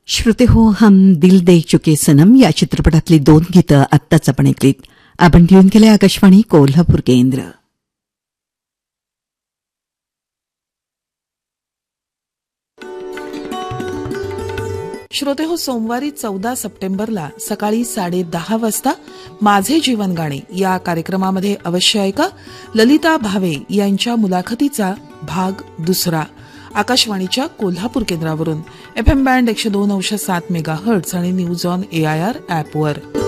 श्रोते हो, हम दिल दे चुके सनम या चित्रपटातली 2 गीतं आत्ताच आपण ऐकलीत. आपण ट्यून केले आकाशवाणी कोल्हापूर केंद्र. श्रोते हो, सोमवारी 14 सप्टेंबरला सकाळी 10:30 वाजता माझे जीवन गाणे या कार्यक्रमामध्ये अवश्य ऐका ललिता भावे यांच्या मुलाखतीचा भाग 2 आकाशवाणीच्या कोल्हापूर केंद्रावरून FM बँड 102.7 मेगाहर्ट्झ आणि न्यूज ऑन AIR ॲपवर.